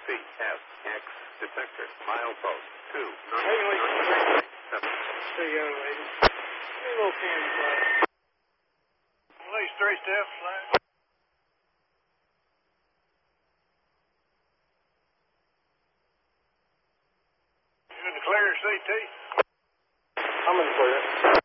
CSX detector, milepost 2. Hey, young lady. Give me a little candy flash. At least 3 steps, flash. You in the clear, CT? I'm in the clear.